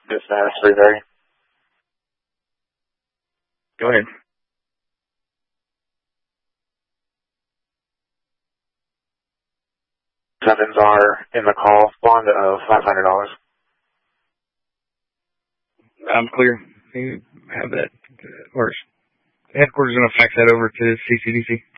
Dispatch 330. Go ahead. Sevens are in the call. Bond of $500. I'm clear. You have that. Or headquarters going to fax that over to CCDC.